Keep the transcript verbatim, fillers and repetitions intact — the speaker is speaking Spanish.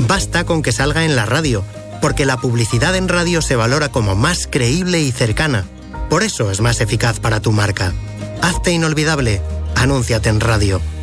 Basta con que salga en la radio, porque la publicidad en radio se valora como más creíble y cercana. Por eso es más eficaz para tu marca. Hazte inolvidable. Anúnciate en radio.